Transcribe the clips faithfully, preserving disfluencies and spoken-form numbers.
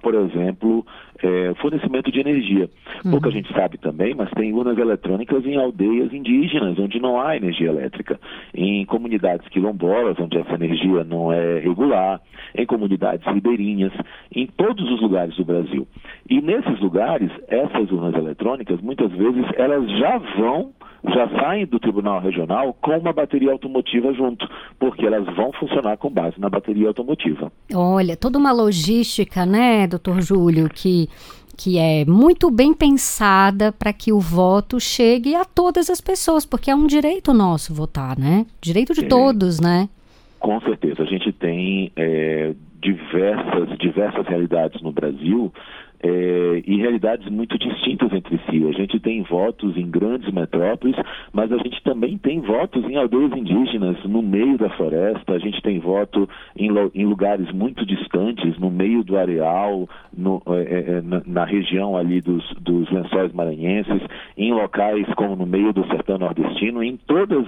por exemplo, é, fornecimento de energia. Uhum. Pouca gente sabe também, mas tem urnas eletrônicas em aldeias indígenas, onde não há energia elétrica. Em comunidades quilombolas, onde essa energia não é regular, em comunidades ribeirinhas, em todos os lugares do Brasil. E nesses lugares, essas urnas eletrônicas, muitas vezes, elas já vão, já saem do Tribunal Regional com uma bateria automotiva junto, porque elas vão funcionar com base na bateria automotiva. Olha, toda uma logística, né, doutor Júlio, que, que é muito bem pensada para que o voto chegue a todas as pessoas, porque é um direito nosso votar, né? Direito de é, todos, né? Com certeza. A gente tem é, diversas, diversas realidades no Brasil, É, e realidades muito distintas entre si. A gente tem votos em grandes metrópoles, mas a gente também tem votos em aldeias indígenas, no meio da floresta. A gente tem voto em, em lugares muito distantes, no meio do areal, no, é, na, na região ali dos, dos Lençóis Maranhenses, em locais como no meio do sertão nordestino, em todos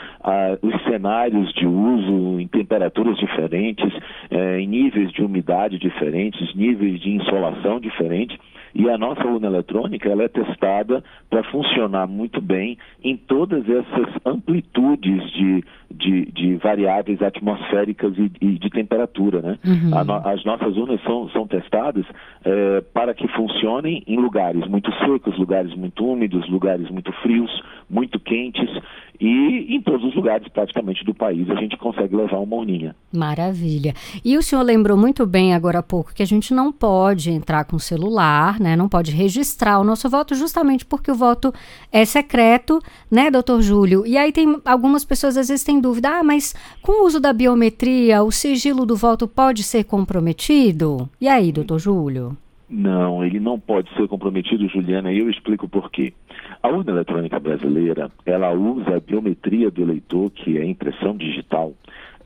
os cenários de uso, em temperaturas diferentes, é, em níveis de umidade diferentes, níveis de insolação diferentes. E a nossa urna eletrônica, ela é testada para funcionar muito bem em todas essas amplitudes de, de, de variáveis atmosféricas e, e de temperatura, né? Uhum. A no, as nossas urnas são, são testadas é, para que funcionem em lugares muito secos, lugares muito úmidos, lugares muito frios, muito quentes, e em todos os lugares praticamente do país a gente consegue levar uma urninha. Maravilha. E o senhor lembrou muito bem agora há pouco que a gente não pode entrar com celular, né? Não pode registrar o nosso voto justamente porque o voto é secreto, né, doutor Júlio? E aí tem algumas pessoas às vezes têm dúvida, ah, mas com o uso da biometria o sigilo do voto pode ser comprometido? E aí, doutor Júlio? Não, ele não pode ser comprometido, Juliana, e eu explico por quê. A urna eletrônica brasileira, ela usa a biometria do eleitor, que é impressão digital,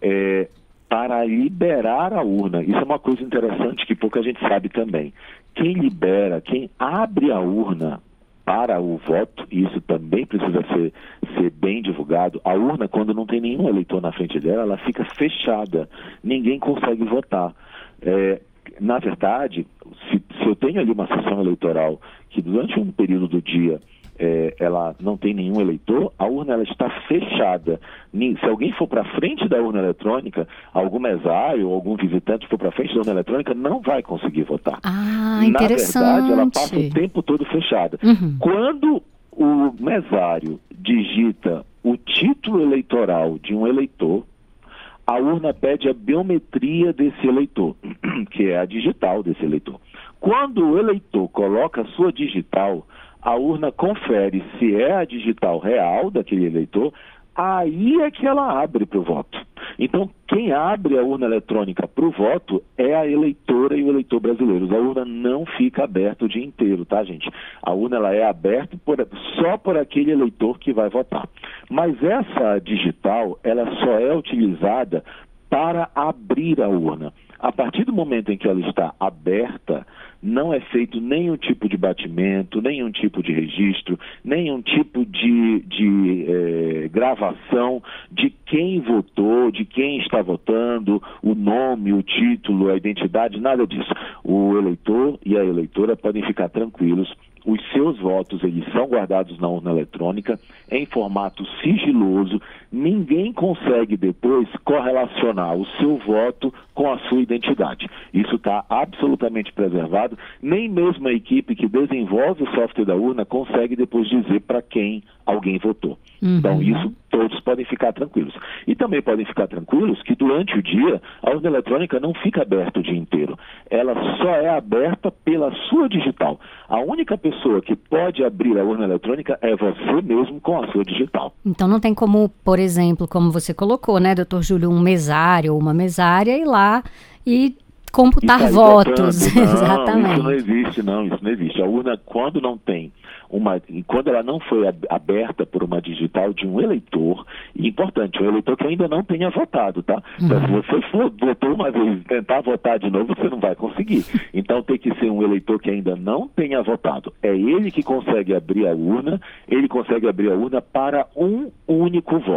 é, para liberar a urna. Isso é uma coisa interessante que pouca gente sabe também. Quem libera, quem abre a urna para o voto, e isso também precisa ser, ser bem divulgado, a urna, quando não tem nenhum eleitor na frente dela, ela fica fechada, ninguém consegue votar. É, na verdade, se, se eu tenho ali uma sessão eleitoral que durante um período do dia É, ela não tem nenhum eleitor, a urna ela está fechada. Se alguém for para frente da urna eletrônica, algum mesário ou algum visitante for para frente da urna eletrônica, não vai conseguir votar. Ah, interessante. Na verdade, ela passa o tempo todo fechada. Uhum. Quando o mesário digita o título eleitoral de um eleitor, a urna pede a biometria desse eleitor, que é a digital desse eleitor. Quando o eleitor coloca a sua digital, a urna confere se é a digital real daquele eleitor, aí é que ela abre para o voto. Então, quem abre a urna eletrônica para o voto é a eleitora e o eleitor brasileiros. A urna não fica aberta o dia inteiro, tá, gente? A urna ela é aberta por, só por aquele eleitor que vai votar. Mas essa digital, ela só é utilizada para abrir a urna. A partir do momento em que ela está aberta, não é feito nenhum tipo de batimento, nenhum tipo de registro, nenhum tipo de, de eh, gravação de quem votou, de quem está votando, o nome, o título, a identidade, nada disso. O eleitor e a eleitora podem ficar tranquilos. Os seus votos, eles são guardados na urna eletrônica em formato sigiloso. Ninguém consegue depois correlacionar o seu voto com a sua identidade. Isso está absolutamente preservado. Nem mesmo a equipe que desenvolve o software da urna consegue depois dizer para quem alguém votou. Uhum. Então, isso todos podem ficar tranquilos. E também podem ficar tranquilos que durante o dia a urna eletrônica não fica aberta o dia inteiro. Ela só é aberta pela sua digital. A única pessoa que pode abrir a urna eletrônica é você mesmo com a sua digital. Então não tem como, por exemplo, como você colocou, né, doutor Júlio, um mesário ou uma mesária ir lá e computar e votos. Não, exatamente. Isso não existe, não, isso não existe. A urna, quando não tem uma, quando ela não foi aberta por uma digital de um eleitor, e importante, um eleitor que ainda não tenha votado, tá? Então, Uhum. se você for, votou uma vez e tentar votar de novo, você não vai conseguir. Então tem que ser um eleitor que ainda não tenha votado. É ele que consegue abrir a urna, ele consegue abrir a urna para um único voto.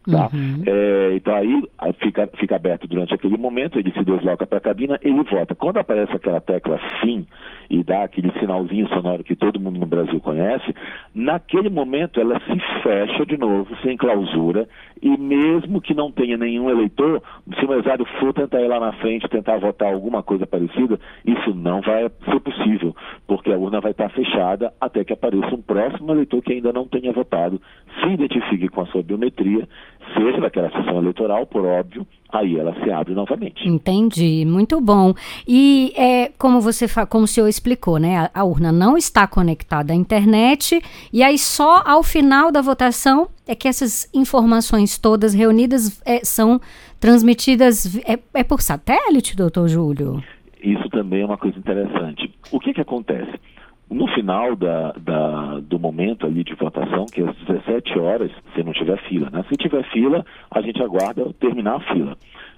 Tá? Uhum. É, então aí fica, fica aberto durante aquele momento, ele se desloca para a cabina, ele vota. Quando aparece aquela tecla fim e dá aquele sinalzinho sonoro que todo mundo no Brasil conhece, naquele momento ela se fecha de novo, sem clausura, e mesmo que não tenha nenhum eleitor, se o mesário for tentar ir lá na frente, tentar votar alguma coisa parecida, isso não vai ser possível, porque a urna vai estar fechada até que apareça um próximo eleitor que ainda não tenha votado, se identifique com a sua biometria, seja daquela sessão eleitoral, por óbvio, aí ela se abre novamente. Entendi, muito bom. E é, como você como o senhor explicou, né? A, a urna não está conectada à internet, e aí só ao final da votação é que essas informações todas reunidas é, são transmitidas é, é por satélite, doutor Júlio? Isso também é uma coisa interessante. O que que acontece? No final da, da, do momento ali de votação, que é às dezessete horas, se não tiver fila, né? Se tiver fila, a gente aguarda terminar a fila.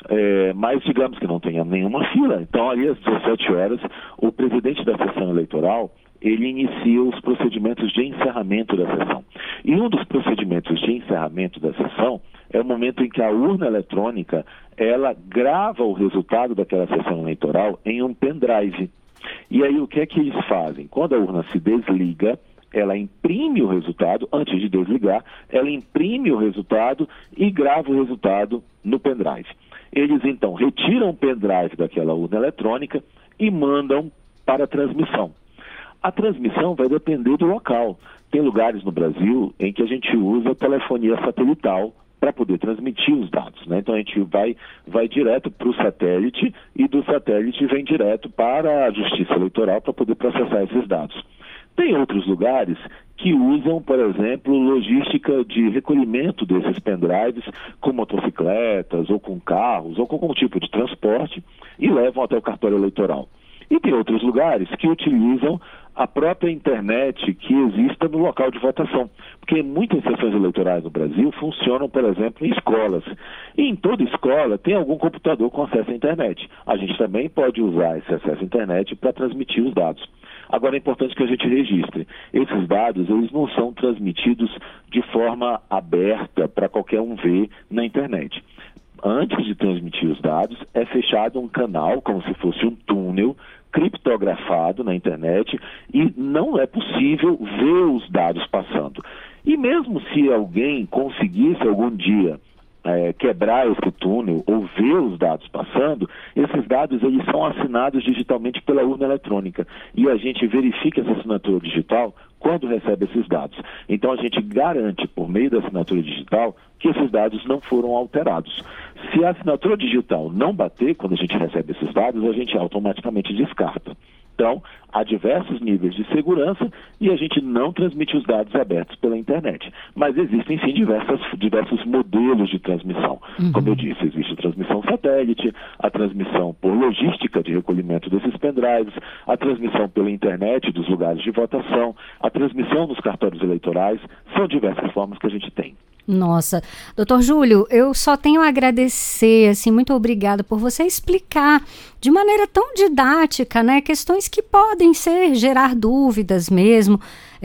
É, mas digamos que não tenha nenhuma fila, então ali às dezessete horas, o presidente da sessão eleitoral, ele inicia os procedimentos de encerramento da sessão. E um dos procedimentos de encerramento da sessão é o momento em que a urna eletrônica, ela grava o resultado daquela sessão eleitoral em um pendrive. E aí o que é que eles fazem? Quando a urna se desliga, ela imprime o resultado, antes de desligar, ela imprime o resultado e grava o resultado no pendrive. Eles então retiram o pendrive daquela urna eletrônica e mandam para a transmissão. A transmissão vai depender do local. Tem lugares no Brasil em que a gente usa telefonia satelital para poder transmitir os dados, né? Então a gente vai, vai direto para o satélite e do satélite vem direto para a Justiça Eleitoral para poder processar esses dados. Tem outros lugares que usam, por exemplo, logística de recolhimento desses pendrives com motocicletas ou com carros ou com algum tipo de transporte e levam até o cartório eleitoral. E tem outros lugares que utilizam a própria internet que exista no local de votação. Porque muitas sessões eleitorais no Brasil funcionam, por exemplo, em escolas. E em toda escola tem algum computador com acesso à internet. A gente também pode usar esse acesso à internet para transmitir os dados. Agora é importante que a gente registre. Esses dados, eles não são transmitidos de forma aberta para qualquer um ver na internet. Antes de transmitir os dados, é fechado um canal, como se fosse um túnel, criptografado na internet, e não é possível ver os dados passando. E mesmo se alguém conseguisse algum dia é, quebrar esse túnel ou ver os dados passando, esses dados eles são assinados digitalmente pela urna eletrônica. E a gente verifica essa assinatura digital quando recebe esses dados. Então a gente garante, por meio da assinatura digital, que esses dados não foram alterados. Se a assinatura digital não bater quando a gente recebe esses dados, a gente automaticamente descarta. Então, há diversos níveis de segurança e a gente não transmite os dados abertos pela internet. Mas existem, sim, diversas, diversos modelos de transmissão. Uhum. Como eu disse, existe a transmissão satélite, a transmissão por logística de recolhimento desses pendrives, a transmissão pela internet dos lugares de votação, a transmissão nos cartórios eleitorais. São diversas formas que a gente tem. Nossa, doutor Júlio, eu só tenho a agradecer, assim, muito obrigada por você explicar de maneira tão didática, né, questões que podem ser, gerar dúvidas mesmo,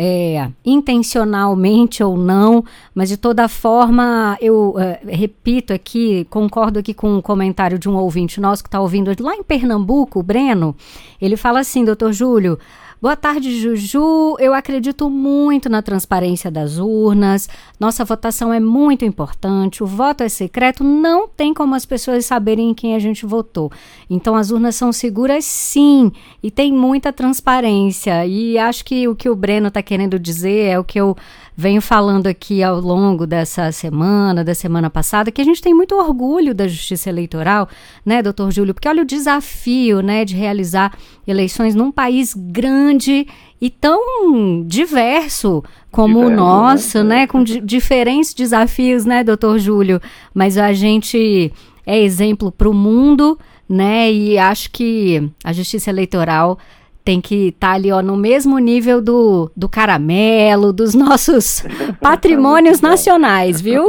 é, intencionalmente ou não, mas de toda forma, eu uh, repito aqui, concordo aqui com um comentário de um ouvinte nosso que está ouvindo lá em Pernambuco, o Breno, ele fala assim, doutor Júlio, boa tarde, Juju. Eu acredito muito na transparência das urnas. Nossa votação é muito importante. O voto é secreto. Não tem como as pessoas saberem em quem a gente votou. Então, as urnas são seguras, sim. E tem muita transparência. E acho que o que o Breno está querendo dizer é o que eu venho falando aqui ao longo dessa semana, da semana passada, que a gente tem muito orgulho da Justiça Eleitoral, né, doutor Júlio? Porque olha o desafio, né, de realizar eleições num país grande e tão diverso como diverso, o nosso, né, né com d- diferentes desafios, né, doutor Júlio? Mas a gente é exemplo para o mundo, né, e acho que a Justiça Eleitoral tem que estar tá ali, ó, no mesmo nível do, do caramelo, dos nossos patrimônios nacionais, viu?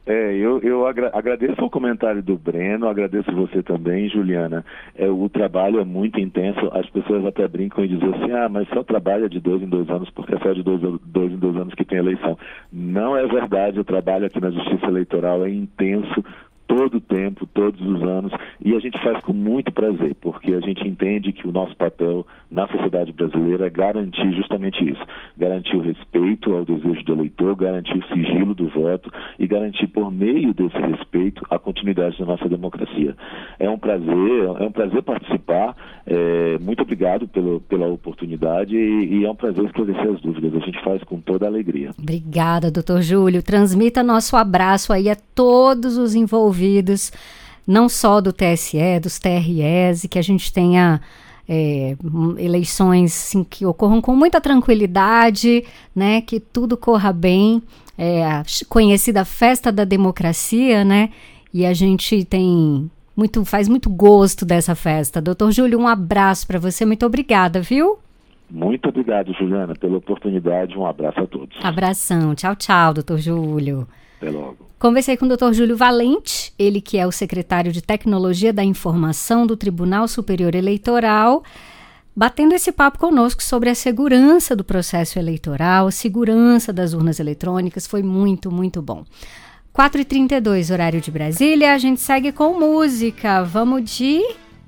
É, eu, eu agra- agradeço o comentário do Breno, agradeço você também, Juliana. É, o trabalho é muito intenso, as pessoas até brincam e dizem assim, ah, mas só trabalha de dois em dois anos, porque é só de dois, dois em dois anos que tem eleição. Não é verdade, o trabalho aqui na Justiça Eleitoral é intenso, todo o tempo, todos os anos, e a gente faz com muito prazer, porque a gente entende que o nosso papel na sociedade brasileira é garantir justamente isso, garantir o respeito ao desejo do eleitor, garantir o sigilo do voto e garantir por meio desse respeito a continuidade da nossa democracia. É um prazer, é um prazer participar, é, muito obrigado pelo, pela oportunidade e, e é um prazer esclarecer as dúvidas, a gente faz com toda a alegria. Obrigada, doutor Júlio. Transmita nosso abraço aí a todos os envolvidos, não só do T S E, dos T R Es, e que a gente tenha é, eleições assim, que ocorram com muita tranquilidade, né, que tudo corra bem, é, a conhecida festa da democracia, né, e a gente tem muito, faz muito gosto dessa festa. doutor Júlio, um abraço para você, muito obrigada, viu? Muito obrigado, Juliana, pela oportunidade, um abraço a todos. Abração, tchau, tchau, doutor Júlio. Até logo. Conversei com o doutor Júlio Valente, ele que é o secretário de Tecnologia da Informação do Tribunal Superior Eleitoral, batendo esse papo conosco sobre a segurança do processo eleitoral, a segurança das urnas eletrônicas. Foi muito, muito bom. quatro e trinta e dois, horário de Brasília, a gente segue com música. Vamos de...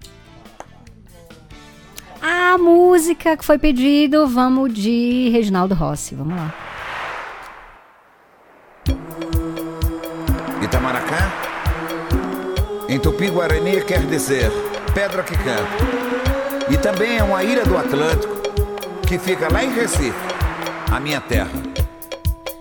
A música que foi pedido, vamos de Reginaldo Rossi. Vamos lá. Itamaracá, em Tupi-Guarani quer dizer pedra que canta. E também é uma ilha do Atlântico que fica lá em Recife, a minha terra.